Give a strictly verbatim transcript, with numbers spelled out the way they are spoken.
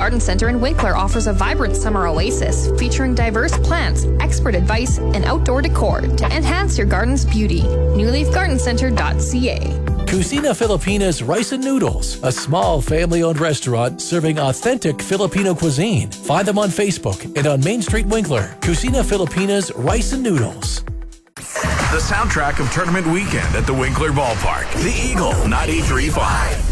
Garden Centre in Winkler offers a vibrant summer oasis featuring diverse plants, expert advice, and outdoor decor to enhance your garden's beauty. new leaf garden centre dot c a. Cucina Filipina's Rice and Noodles, a small family-owned restaurant serving authentic Filipino cuisine. Find them on Facebook and on Main Street Winkler. Cucina Filipina's Rice and Noodles. The soundtrack of tournament weekend at the Winkler Ballpark. The Eagle ninety-three point five.